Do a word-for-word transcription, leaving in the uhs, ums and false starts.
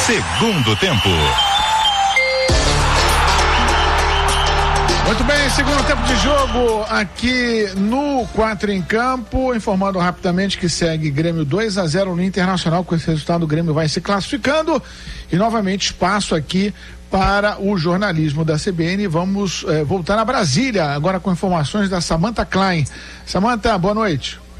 Segundo tempo. Muito bem, segundo tempo de jogo aqui no Quatro em Campo, informando rapidamente que segue Grêmio dois a zero no Internacional. Com esse resultado o Grêmio vai se classificando e novamente espaço aqui para o jornalismo da C B N. Vamos eh, voltar a Brasília agora com informações da Samantha Klein. Samantha, boa noite.